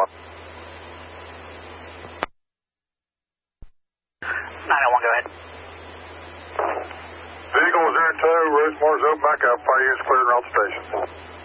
901, go ahead. Vehicle 02, Rosemars, open back up. Fire units clear around the station.